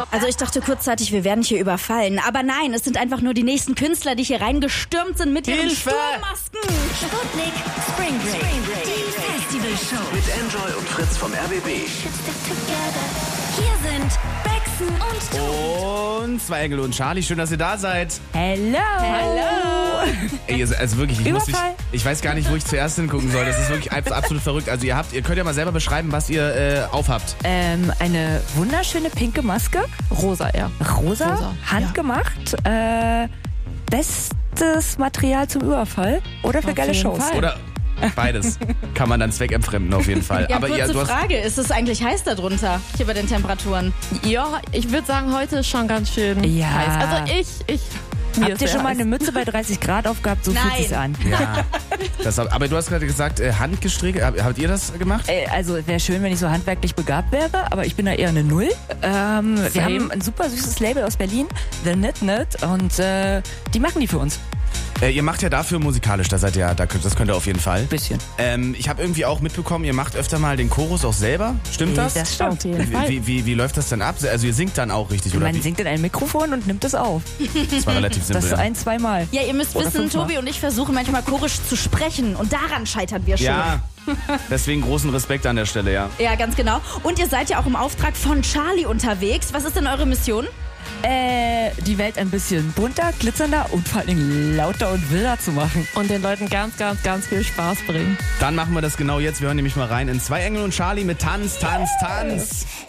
Also ich dachte kurzzeitig, wir werden hier überfallen. Aber nein, es sind einfach nur die nächsten Künstler, die hier reingestürmt sind mit ihren Sturmmasken. Sputnik Spring Break. Die Festivalshow. Mit Enjoy und Fritz vom RBB. Hier sind Bexen und Tobi. Und zwei Engel und Charlie, schön, dass ihr da seid. Hello. Ey, also wirklich, ich weiß gar nicht, wo ich zuerst hingucken soll. Das ist wirklich absolut verrückt. Also ihr könnt ja mal selber beschreiben, was ihr aufhabt. Eine wunderschöne pinke Maske. Rosa, ja. Rosa. Handgemacht. Bestes Material zum Überfall oder für geile Shows. Oder beides. Kann man dann zweckentfremden auf jeden Fall. Ja, Aber kurze Frage, ist es eigentlich heiß da drunter, hier bei den Temperaturen? Ja, ich würde sagen, heute ist schon ganz schön Ja. heiß. Also Habt ihr schon mal eine Mütze bei 30 Grad aufgehabt? So fühlt sich's an. Ja. Aber du hast gerade gesagt, handgestrickt. Habt ihr das gemacht? Also wäre schön, wenn ich so handwerklich begabt wäre, aber ich bin da eher eine Null. Wir haben ein super süßes Label aus Berlin, The Knit und die machen die für uns. Ihr macht ja dafür musikalisch, das könnt ihr auf jeden Fall. Bisschen. Ich habe irgendwie auch mitbekommen, ihr macht öfter mal den Chorus auch selber. Stimmt das? Das stimmt. Auf jeden Fall. Wie läuft das denn ab? Also ihr singt dann auch richtig, oder Man wie? singt in ein Mikrofon und nimmt es auf. Das war relativ simpel. Das ist 1-2 Mal. Ja, ihr müsst Oder wissen, 5 Mal. Tobi und ich versuchen manchmal chorisch zu sprechen und daran scheitern wir schon. Ja, deswegen großen Respekt an der Stelle, ja. Ja, ganz genau. Und ihr seid ja auch im Auftrag von Charlie unterwegs. Was ist denn eure Mission? Die Welt ein bisschen bunter, glitzernder und vor allen Dingen lauter und wilder zu machen. Und den Leuten ganz, ganz, ganz viel Spaß bringen. Dann machen wir das genau jetzt. Wir hören nämlich mal rein in Zwei Engel und Charlie mit Tanz, Tanz, Tanz.